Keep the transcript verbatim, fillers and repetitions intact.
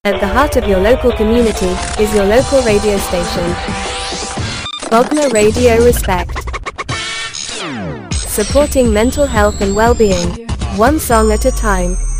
At the heart of your local community is your local radio station. Bogna Radio Respect. Supporting mental health and well-being, one song at a time.